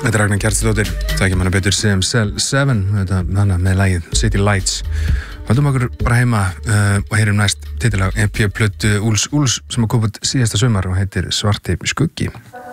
Þetta er Ragnar Kjartansdóttir, þekkjum hana betur sem Cell 7, hana með lagið City Lights. Höldum okkur bara heima og heyrum næst titilag EP-plötu Úls sem kom út síðasta sumar og heitir Svarti skuggi.